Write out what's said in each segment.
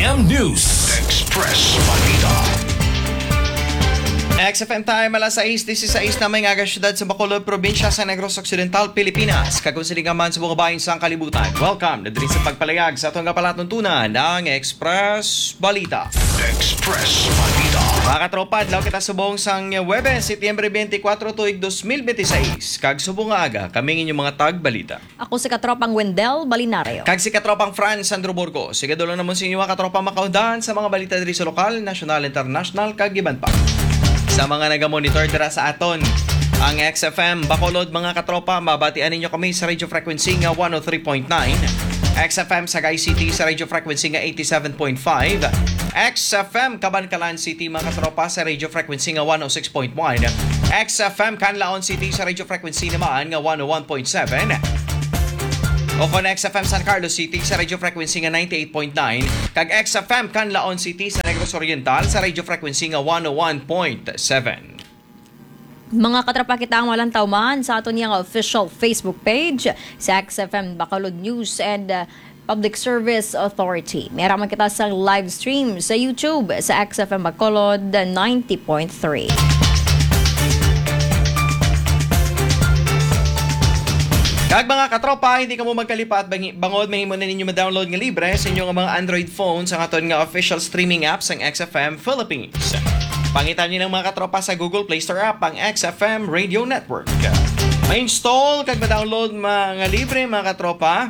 XFM News. Express Balita. XFM time, alas 6:16 na may nga syudad sa Bacolod, probinsya sa Negros Occidental, Pilipinas. Kagunsilingan man sa buong bayan sa kalibutan. Welcome na din sa pagpalayag sa itong kapalatuntunan ng Express Balita. Express Balita. Mga katropa, adlaw kita subong sang Huwebes, Setyembre 24, tuig 2026. Kag subong aga, kaming inyong mga tag-balita. Ako si katropang Wendell Balinario. Kag si katropang Franz Sandro Burgo. Sige dulo naman sa inyo mga katropang makaudahan sa mga balita diri sa lokal, national, international, kag iban pa. Sa mga nagamonitor dira sa aton ang XFM Bacolod, mga katropa, mabatian ninyo kami sa radio frequency nga 103.9, XFM Sagay City sa radio frequency nga 87.5, XFM Cabancalan City, mga katropa, sa radio frequency nga 106.1, XFM Canlaon City sa radio frequency naman nga 101.7, o kon XFM San Carlos City sa radio frequency nga 98.9, kag XFM Canlaon City sa Negros Oriental sa radio frequency nga 101.7. Mga katropa, kita ang walang tauman sa aton niyang official Facebook page sa XFM Bacolod News and Public Service Authority. Meron man kita sa live stream sa YouTube sa XFM Bacolod 90.3. Kag mga katropa, hindi ka mo magkalipat, bangod mahimo na ninyo ma-download nga libre sa inyong mga Android phone sa aton nga official streaming apps ang XFM Philippines. Pangitan niyo ng mga katropa sa Google Play Store app ang XFM Radio Network. Ma-install kag ma-download mga libre, mga katropa.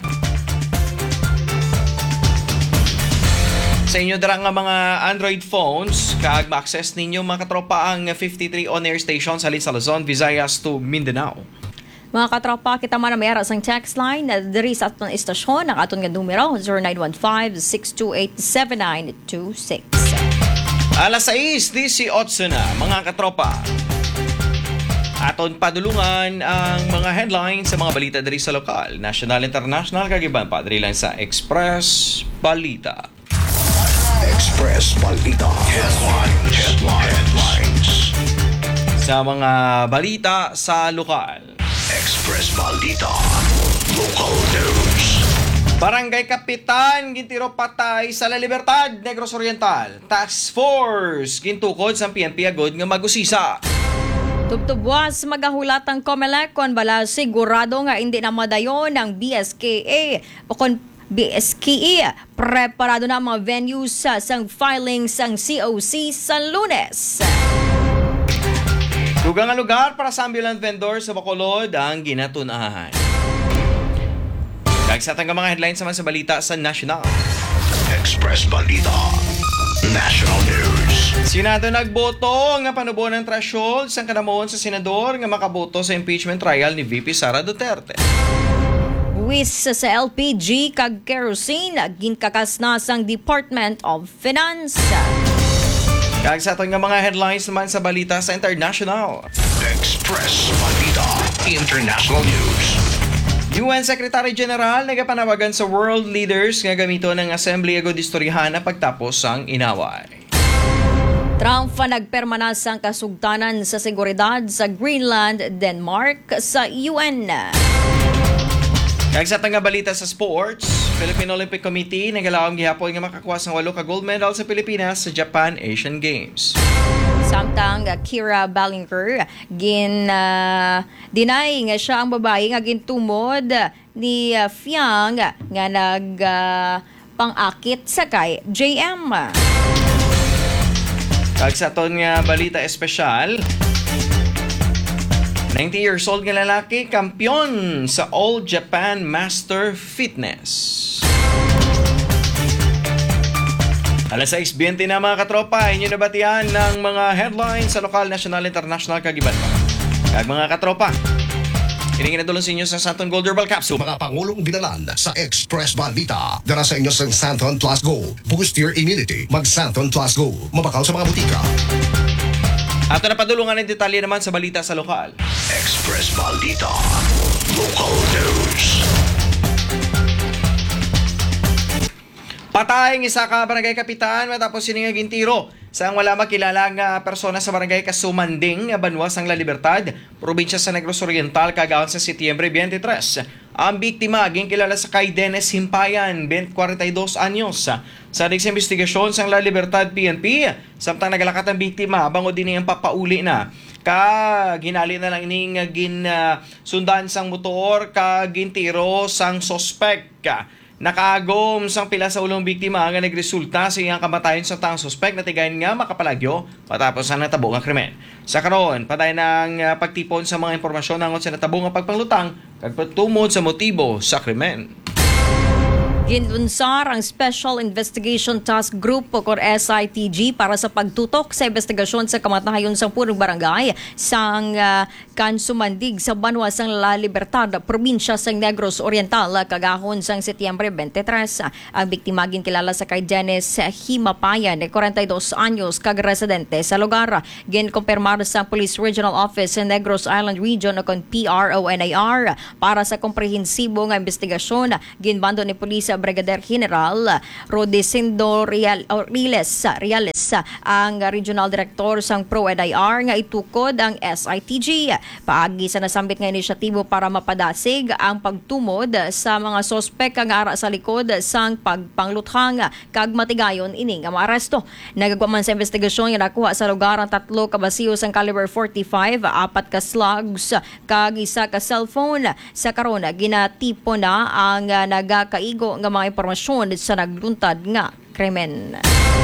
Sa inyo dara nga mga Android phones, kag ma-access ninyo mga katropa ang 53 on-air stations halin sa Luzon, Visayas to Mindanao. Mga katropa, kita man na may aras ang text line na diri sa aton istasyon ang aton nga numero 0915-628-7926. Alas 6:18 na, mga katropa. Aton padulungan ang mga headlines sa mga balita diri sa lokal, national, international, kag iban pa diri lang sa Express Balita. Express Balita. Headlines. Sa mga balita sa lokal. Express Balita. Local news. Barangay Kapitan gintiro patay sa La Libertad, Negros Oriental. Task Force gintukod sa PNP agod nga magusisa. Tubtubwas magahulatang COMELEC kon bala sigurado nga hindi na madayon ng BSKA o kon BSKE preparado na mga venues sa sang filings sang COC sa Lunes. Dugang nga lugar para sa ambulant vendor sa Bacolod ang ginatunahan. Kagsatang nga mga headlines naman sa balita sa national. Express Balita. National news. Senado nagboto nga panubo ng threshold sa kanamon sa senador nga makaboto sa impeachment trial ni VP Sara Duterte. Buwis sa LPG kag kerosene ginkakas na sang Department of Finance. Kagsatang nga mga headlines naman sa balita sa international. Express Balita. International news. UN Secretary General nagapanawagan sa world leaders nga gamito ng Assembly agod istoryahan na pagtapos ang inaway. Trump nagperma sang kasugtanan sa seguridad sa Greenland, Denmark sa UN. Kagsatang nga balita sa sports, Philippine Olympic Committee nagalawang gihapon nga makakuha ng 8 ka gold medal sa Pilipinas sa Japan Asian Games. Samtang Kira Ballinger deny nga siya ang babae nga gintumod ni Fiang nga pang-akit sa kay JM. Kagsaton nga balita espesyal, 90 years old nga lalaki, kampyon sa All Japan Master Fitness. Alas 6:20 na mga katropa, inyo nabatian ng mga headlines sa lokal, national, international, kagiban pa. Kag mga katropa, kining nadulong sa inyo sa Santon Gold Herbal Capsule. Mga Pangulong binalan sa Express Balita. Dara sa inyo sa Santon Plus Go. Boost your immunity. Mag Santon Plus Go. Mabakaw sa mga butika. Ato na padulungan ng detalye naman sa balita sa lokal. Express Balita. Local news. Patay ang isa ka barangay kapitan matapos siningaging tiro sa wala makilalang persona sa barangay Kasumanding, Banwas ng La Libertad, probinsya sa Negros Oriental, kagawan sa Setyembre 23. Ang biktima aging kilala sa kay Dennis Himpayan, 42 anyos. Sa next investigasyon sa La Libertad PNP, samtang nagalakat ang biktima, bango din niyang papauli na. Ginali na lang ining sundan sang motor, gintiro sang sospek. Nakaagom sang pila sa ulong biktima nga nagresulta sa iyang kamatayon sa taong suspect na tigayon nga makapalagyo matapos ang natabo nga krimen. Sa karon, patay ng pagtipon sa mga impormasyon nangon sa natabo nga pagpanglutang kag pagtumod sa motibo sa krimen. Ginunsar ang Special Investigation Task Group o SITG para sa pagtutok sa investigasyon sa kamatayon sa punong barangay sang Kansumandig sa Banwas ng La Libertad, probinsya sa Negros Oriental, kagahon sang Setyembre 23. Ang biktima ginkilala sa kay Dennis Himapayan, 42 anyos, kag-residente sa lugar. Ginkumpirmar sa Police Regional Office sa Negros Island Region o kon PRONAR para sa komprehensibo nga investigasyon. Ginbando ni Police Brigadier General Rodicindo Riales ang Regional Director sang PRO-NIR nga itukod ang SITG. Paagi sa nasambit nga inisyatibo para mapadasig ang pagtumod sa mga sospek nga ara sa likod sang pagpangluthang kag matigayon ining nga maaresto. Nagagwaman sa investigasyon nga nakuha sa lugar ang 3 ka basiyo sang caliber 45, 4 ka slugs kag 1 ka cellphone. Sa karon ginatipo na ang nagakaigo nga mga impormasyon sa nagluntad nga krimen.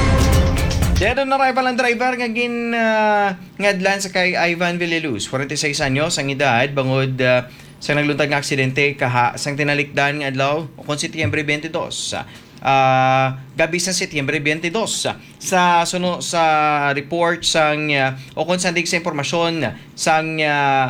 Dead on arrival ang driver nga ngadlan sa kay Ivan Villaluz, 46 anyos ang edad, bangod sa nagluntad nga aksidente sang tinalikdan nga adlaw kon Setyembre 22. Gabi sa Setyembre 22 sa report sang o kon sa impormasyon sang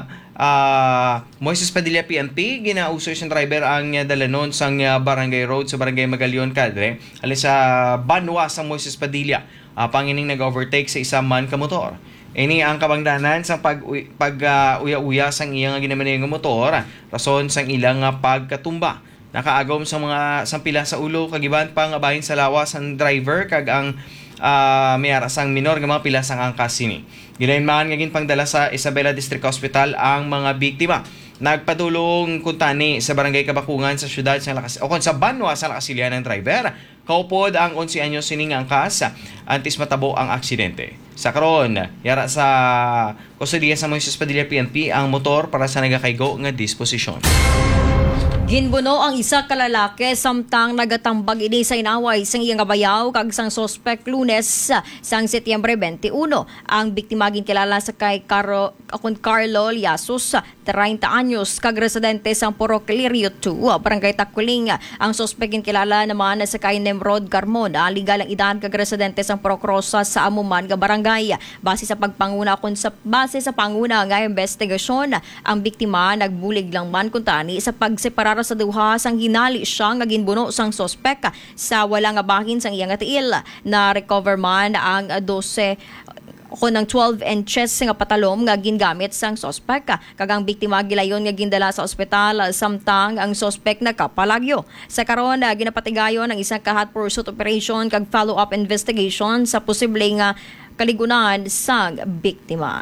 Moises Padilla PNP, ginauso siyang driver ang dalanon sang Barangay Road sa Barangay Magalion Cadre alis sa Banwa sa Moises Padilla, pangining nag-overtake sa isang man ka motor. Ini ang kabangdanan sa uya-uya sang iyang ginamanay nga motor, rason sang ilang pagkatumba. Nakaagom sa mga sampila sa ulo kagiban pang bahin sa lawas ang driver kag ang mayara sang minor nga mga pila sang angkas sini. Ginahinmaan nga ginpangdala sa Isabela District Hospital ang mga biktima. Nagpadulong kuntani sa Barangay Kabakungan sa siyudad sa Banwa sa Lakasilian ng driver. Kaupod ang 11 anyos sining angkas antes matabo ang aksidente. Sa karon, yara sa kustodiya sa Moises Padilla PNP ang motor para sa nagakaigo nga disposisyon. Ginbuno ang isa ka lalaki samtang nagatambag ini sa inaway sang iyang bayaw kag sang sospek Lunes sang Setyembre 21. Ang biktima ginkilala sa kay Carlo Liasos, 30 anyos, kag residente sang Purok Lirio 2, Barangay Takuling. Ang sospek ginkilala naman sa kay Nemrod Carmona, ligal ang edad kag residente sang Purok Rosa sa Amuman nga barangay. Base sa panguna nga investigasyon, ang biktima nagbulig lang man kuntani sa pagseparar sa duha sang ginali siya nga ginbuno sang sospek sa wala nga bahin sang iyang tiil. Na recover man ang 12 ng 12 inches nga patalom nga gingamit sang sospek. Kagang biktima gilayon nga gindala sa ospital samtang ang sospek nakapalagyo. Sa karon ginapatigayon ang isang hot pursuit operation kag follow-up investigation sa posibleng kaligunan sang biktima.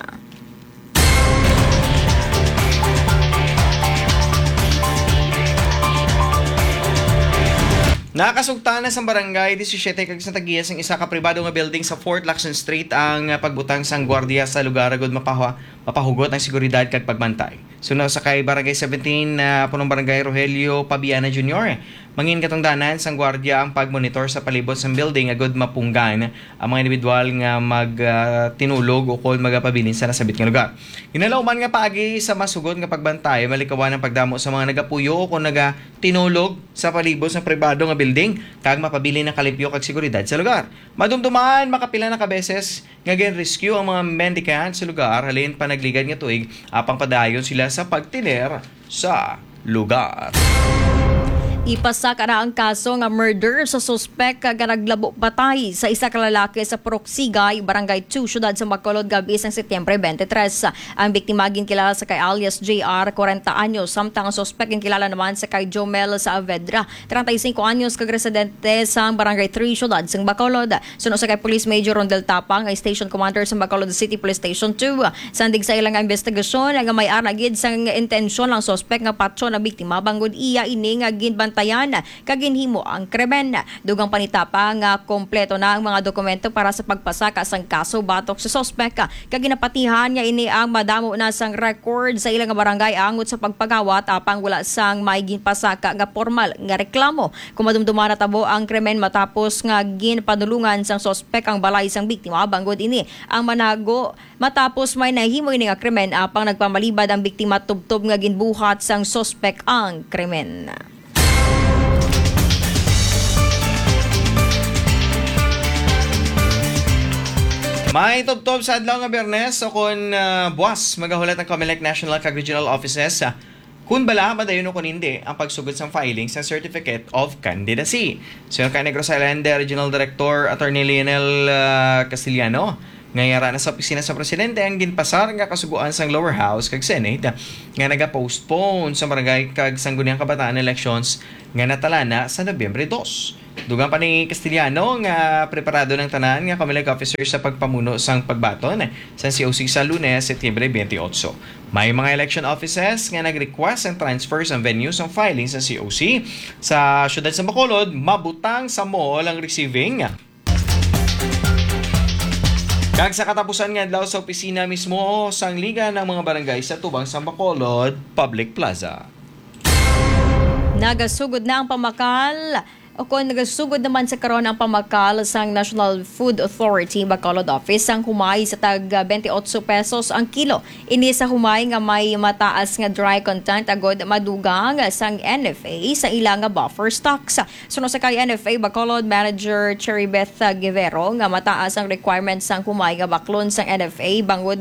Nakasugtan na sa barangay 17 kag sa Tagiyas ang isa ka pribado nga building sa Fort Lacson Street ang pagbutang sang gwardiya sa lugar agud mapahugot ang seguridad kag pagbantay. Sunod sa kay barangay 17 na punong barangay Rogelio Pabiana Jr. Mangin katungdanan sang gwardiya ang pagmonitor sa palibot sang building agud mapunggan ang mga individual nga magtinulog o kung magapabilin sa nasabit nga lugar. Hinalaw man nga paagi sa masugod nga pagbantay, malikawan ang pagdamo sa mga nagapuyo o kung nagatinulog sa palibot sa pribado nga building kag mapabilin ang kalimpyo kag seguridad sa lugar. Madumduman makapila na kabeses nga rescue ang mga mendicant sa lugar halin pa nagligad nga tuig apang padayon sila sa pagtiner sa lugar. Ipasaka na ang kaso nga murder sa suspek nga naglabo patay sa isa ka lalaki sa Puroksigay, Barangay 2, siyudad sa Bacolod gabi sang Setyembre 23. Ang biktima ginkilala sa kay alias JR, 40 anyos, samtang ang suspek ginkilala naman sa kay Jomel sa Avedra, 35 anyos, kag residente sa Barangay 3, siyudad sa Bacolod. Suno sa kay Police Major Rondel Tapang, ay Station Commander sa Bacolod City Police Station 2. Sandig sa ilang investigasyon nga may aragid sang intensyon lang suspek nga patso na biktima bangod iya ini nga ginbantayan kaginhimo ang krimen. Dugang panitapa nga kompleto na ang mga dokumento para sa pagpasaka sang kaso batok sa suspek. Kaginapatihan nga ini ang madamo na sang record sa ilang barangay angot sa pagpagawat apang wala sang may ginpasaka nga formal nga reklamo. Kumadumduman na tabo ang krimen matapos nga ginpadulungan sang suspek ang balay sang biktima bangod ini ang manago matapos may nahimo ini nga krimen apang nagpamalibad ang biktima tubtob nga ginbuhat sang suspek ang krimen. May tubtob sa adlaw nga Biyernes o kung buwas magahulat ang COMELEC National kag Regional Offices kung bala madayon o kung hindi ang pagsugod sa filing sa Certificate of Candidacy. So yung kay Negros Island Regional Director Attorney Lionel Castillano ngayara na sa opisina sa presidente ang ginpasar nga kasuguan sang lower house kag Senate nga naga-postpone sa barangay kag sangguniang kabataan elections nga natalana sa Nobyembre 2. Dugang pa ni Castillano nga preparado ng tanan nga COMELEC officer sa pagpamuno sang pagbaton sa COC sa Lunes, Setyembre 28. May mga election offices nga nag-request ang transfer sa venue sang filing sa COC. Sa syudad sa Bacolod, mabutang sa mall ang receiving. Kag sa katapusan nga adlaw sa opisina mismo sang Liga ng mga Barangay sa Tubang sa Bacolod Public Plaza. Nagasugod na ang pamakal o kung nagasugod naman sa karon ang pamakal sang National Food Authority Bacolod Office ang humay sa tag 28 pesos ang kilo. Ini sa humay nga may mataas nga dry content agod madugang sang NFA sa ilang nga buffer stocks. Suno sa kay NFA Bacolod Manager Cherrybeth Guevero nga mataas ang requirements sang humay nga baklon sang NFA bangod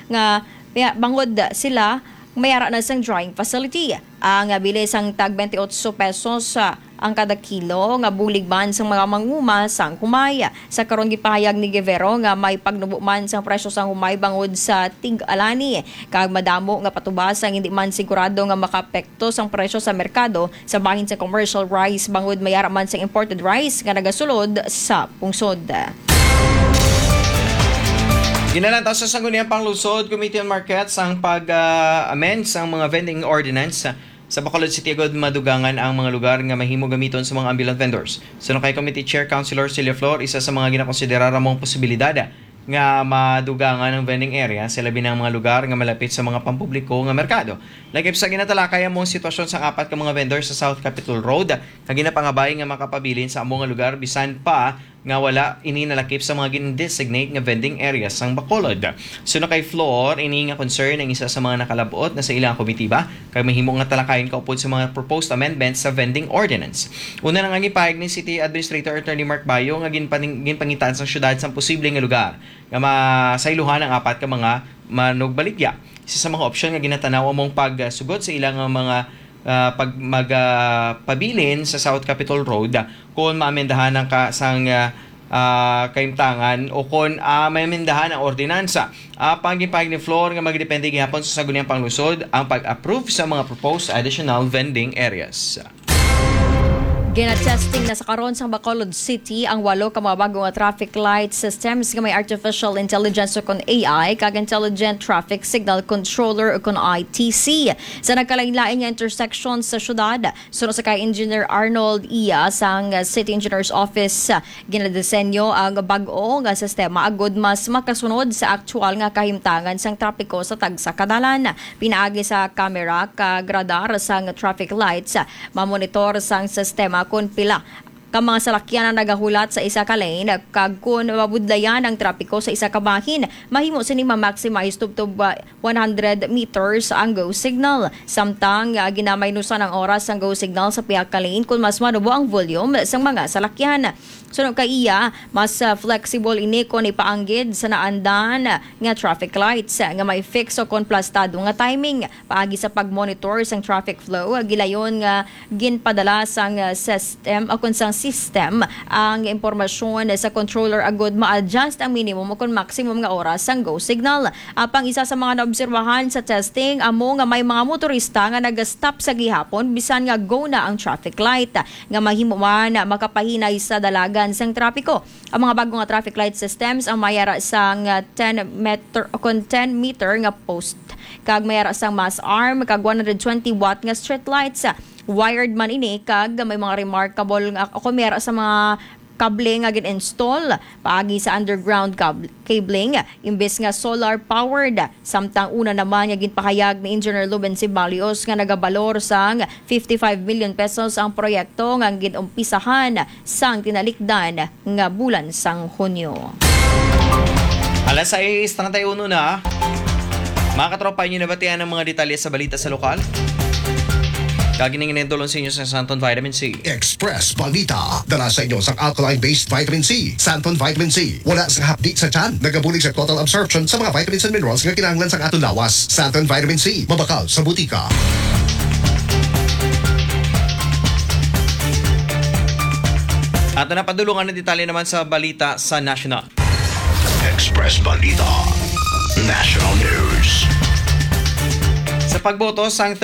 sila mayara na sang drying facility. Ang bilis ang tag 28 pesos ang kada kilo nga bulig man sang mga manguma sang humay. Sa karon gipahayag ni Guevero nga may pagnubo man sang presyo sang humay bangod sa tig-alani. Kag madamo nga patubas ang hindi man sigurado nga makapekto sang presyo sa merkado sa bahin sa commercial rice bangod mayara man sang imported rice nga nagasulod sa pungsod. Ginalantaw sa Sangguniang Panglusod Committee on Markets ang pag-amend sa mga vending ordinance sa Bacolod City agad madugangan ang mga lugar nga mahimo gamiton sa mga ambulant vendors. Suno kay Committee Chair Councilor Celia Flor, isa sa mga ginakonsidera ramong posibilidad nga madugangan ang vending area sa labi ng mga lugar nga malapit sa mga pampubliko nga merkado. Lagip sa ginatalakay ang mga sitwasyon sa apat ka mga vendors sa South Capitol Road nga ginapangabay nga makapabilin sa among nga lugar bisan pa nga wala ini nalakip sa mga gin-designate nga vending areas sang Bacolod. Suno kay Flor, ini nga concern ang isa sa mga nakalabuot na sa ilang komitiba kay mahimo nga talakayin kaupod sa mga proposed amendments sa vending ordinance. Una nang gipahayag ni City Administrator Attorney Mark Bayo nga ginpangitan sa syudad sa posibleng nga lugar nga masayluhan ang apat ka mga manugbaligya. Isa sa mga opsyon nga ginatanaw among pagsugod sa ilang mga pabilin sa South Capitol Road kung maamendahan ng kaimtangan o kung maamendahan ang ordinansa. Pagipahig ni Flor nga magdepende gihapon sa Sangguniang Panglusod ang pag-approve sa mga proposed additional vending areas. Gina-testing na sa karon sa Bacolod City ang 8 ka mga bagong traffic light systems nga may artificial intelligence o kon AI kag intelligent traffic signal controller o kon ITC sa nagkalain-lain nga intersections sa syudad. Suno sa kay Engineer Arnold Iya sang City Engineer's Office, ginadesenyo ang bag-o nga sistema agud mas makasunod sa aktual nga kahimtangan sang trapiko sa tagsa kadalan. Pinaagi sa camera kag radar sang traffic lights, mamonitor sang sistema kung pila ka mga salakyan na nagahulat sa isa ka lane kag kun mabudlayan ang trapiko sa isa ka bahin mahimo sini ma-maximize tubtob 100 meters ang go signal. Samtang ginamay-nusan ang oras ang go signal sa pihak ka lane kung mas manubo ang volume sa mga salakyan. Sunod kay iya, mas flexible ini kon ipaanggid sa naandan nga traffic lights nga may fix o konplastado nga timing paagi sa pagmonitor sang traffic flow gilayon nga ginpadala sang system o kun sang system ang impormasyon sa controller agud ma-adjust ang minimum o kun maximum nga oras sang go signal. Apang isa sa mga naobserbahan sa testing amo nga may mga motorista nga nag-stop sa gihapon bisan nga go na ang traffic light nga mahimo man makapahinay sa dalagan sang trapiko. Ang mga bagong nga traffic light systems ang mayara sang 10 meter nga post kag mayara sang mass arm kag 120 watt nga street lights. Wired man ini kag may mga remarkable nga ako mayara sa mga kable nga gin-install paagi sa underground cabling imbes nga solar powered. Samtang una naman nga ginpahayag ni Engineer Luben Sibalios nga nagabalor sang 55 million pesos ang proyekto nga ginumpisahan sang tinalikdan nga bulan sang Hunyo. Alas 6:31 na. Mga katropa, nyo nabatian ang mga detalye sa balita sa lokal? Kaginingin ng tulong sa inyo sa Santon Vitamin C. Express Balita. Dala sa inyo sa alkaline-based vitamin C. Santon Vitamin C. Wala sa hapdi sa tiyan. Nagabulig sa total absorption sa mga vitamins and minerals nga kinahanglan sa atong lawas. Santon Vitamin C. Mabakal sa butika. At napadulungan ng detalye naman sa balita sa National. Express Balita. National News. Sa pagboto sang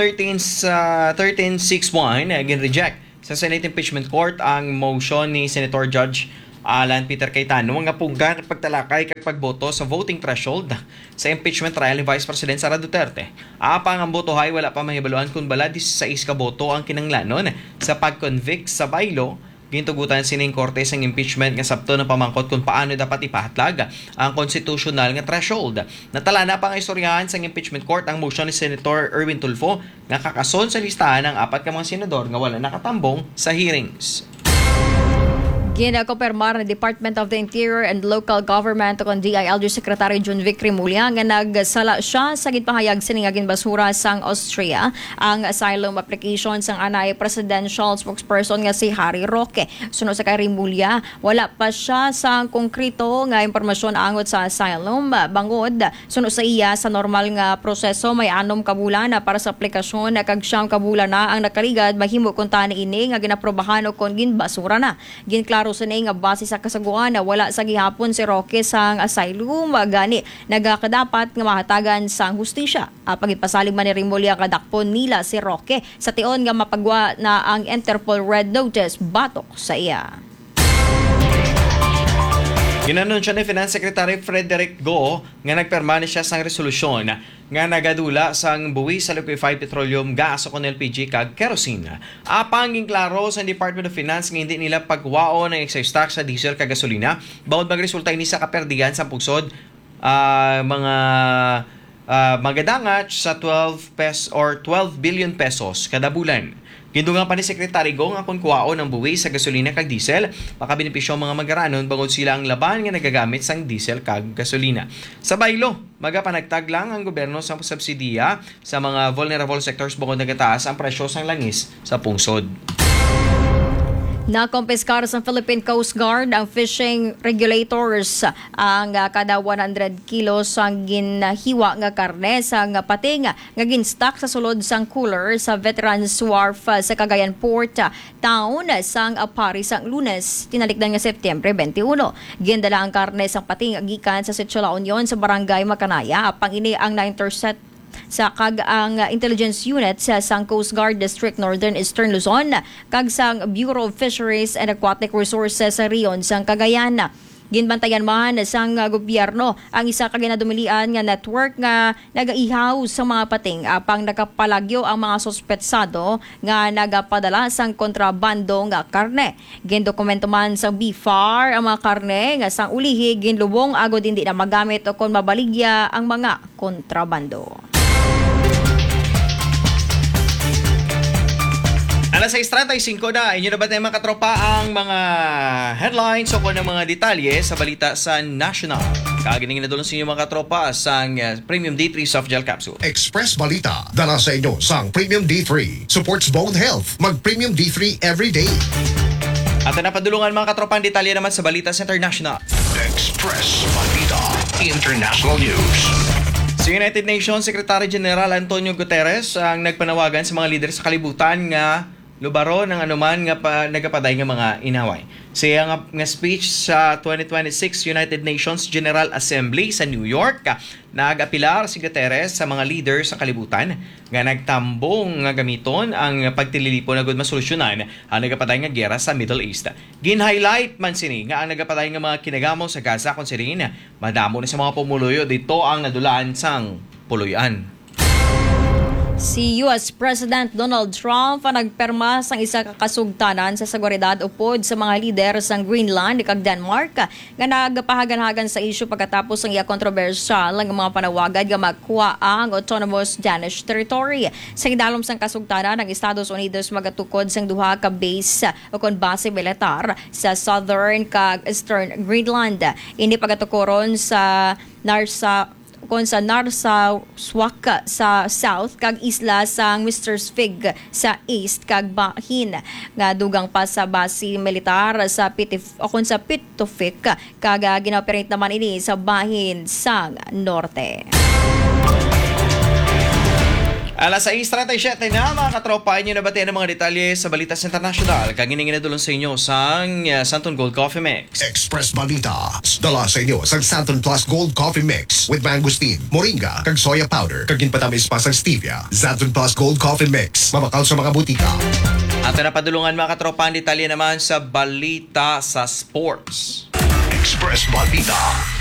1361 gin-reject sa Senate Impeachment Court ang motion ni Senator Judge Alan Peter Cayetano nga pugga at pagtalakay kay pagboto sa voting threshold sa impeachment trial ni Vice President Sara Duterte. Apang ang botohay wala pa mahibaluan kung bala 16 ka boto ang kinanglanon sa pag-convict sa baylo. Gintugutan sining korte sang impeachment nga sabto ng pamangkot kung paano dapat ipahatlag ang constitutional nga threshold. Natala na pang istoryahan sang impeachment court ang motion ni Senator Erwin Tulfo nga kakason sa listahan ng 4 ka mga senador nga wala nakatambong sa hearings. Ginakompirmar ng Department of the Interior and Local Government o DILG Secretary John Vic Rimulya nga nagsala siya sa gitpahayag siningagin basura sang Austria ang asylum application sang anay presidential spokesperson nga si Harry Roque. Sunod sa kay Rimulya, wala pa siya sa konkreto nga impormasyon angot sa asylum. Bangod, sunod sa iya sa normal nga proseso may 6 ka bulan na para sa aplikasyon kag 9 ka bulan na ang nakaligad mahimo kun tani ini nga ginaprobahan o kon ginbasura na. Ginklaro sa nga base sa kasaguan na wala sa gihapon si Roque sang asylum gani nagakadapat nga mahatagan sang hustisya. Pagipasalig man ni Rimulya kadakpon nila si Roque sa tion nga mapagwa na ang Interpol Red Notice batok sa iya. Ginanon siya ni Finance Secretary Frederick Go nga nagpermane siya sang resolusyon nga nagadula sang buwi sa liquefied petroleum gas o kon LPG kag kerosene. Apang klaro sa Department of Finance nga hindi nila pagwao ng excise tax sa diesel kag gasolina bawod magresulta ini sa kaperdigan sa pugsod mga magadangat sa 12 billion pesos kada bulan. Gindugang pa ni Secretary Go nga kung kuwao ng buwi sa gasolina kag diesel, makabenepisyo ang mga magaranon bangod sila ang laban nga nagagamit sang diesel kag gasolina. Sa baylo, magapanagtag lang ang gobyerno sa subsidiya sa mga vulnerable sectors bangod nagataas ang presyo sang langis sa pungsod. Nakompiskar sa Philippine Coast Guard ang fishing regulators ang kada 100 kilos ang ginhiwa nga karne sa pating nga ginstock sa sulod sang cooler sa Veterans Wharf sa Cagayan Port Town sang Paris ang Lunes tinalikdan nga Setyembre 21. Gindala ang karne sa pating gikan sa Sitio La Union sa Barangay Macanaya apang ini ang na-intercept sa ang intelligence unit sa sang Coast Guard District Northern Eastern Luzon kag sang Bureau of Fisheries and Aquatic Resources sa Rion sang Cagayan. Ginbantayan man sang gobyerno ang isa ka ginadumilian nga network nga nagaihaw sa mga pating apang nakapalagyo ang mga suspetsado nga nagapadala sang kontrabando nga karne. Gindokumento man sa BFAR ang mga karne nga sang ulihi ginlubong agod hindi na magamit o kon mabaligya ang mga kontrabando. Alas 6:35 na, inyo na ba tayo mga katropa ang mga headlines o kung ng mga detalye sa balita sa National. Kaginingin na doon sa inyo mga katropa sa Premium D3 Soft Gel Capsule. Express Balita, dala sa inyo sang Premium D3. Supports bone health. Mag-Premium D3 every day. At napadulungan mga katropa ang detalye naman sa balita sa International. Express Balita. International News. Sa United Nations, Secretary General Antonio Guterres ang nagpanawagan sa mga lider sa kalibutan nga lubaro ng anuman nga nagapaday nga mga inaway. Siya nga speech sa 2026 United Nations General Assembly sa New York, nag-apilar si Guterres sa mga leader sa kalibutan nga nagtambong nga gamiton ang pagtililipo na gud masolusyonan ang nagapaday nga giyera sa Middle East. Gin-highlight man sini nga ang nagapaday nga mga kinagamo sa Gaza kung sirin madamo na sa mga pumuluyo dito ang nadulaan sang puluyan. Si US President Donald Trump ang nagperma sang isa ka kasugtanan sa seguridad upod sa mga lider sang Greenland kag Denmark nga nagapahagan-hagan sa isyu pagkatapos ang iya kontrobersyal ang mga panawagad nga makuha ang autonomous Danish territory. Sa idalom sang kasugtanan ng Estados Unidos magatukod sang duha ka base o kon base militar sa southern kag eastern Greenland. Ini pagatukoron sa Narsarsuaq sa south kag isla sang Mr. Svig sa east kag bahin nga dugang pa sa base militar sa Pitufik kag ginoperate naman ini sa bahin sang norte. Alas 6:37 na mga katropa, inyo nabatian ng mga detalye sa Balitas International. Kaginingin na dulong sa inyo sa Santon Gold Coffee Mix. Express Balita, dala sa inyo sang Santon Plus Gold Coffee Mix with mangosteen, moringa, kag soya powder, kag ginpatamis pa sang stevia. Santon Plus Gold Coffee Mix, mabakal sa mga butika. At napadulungan mga katropa ang detalye naman sa Balita sa Sports. Express Balita.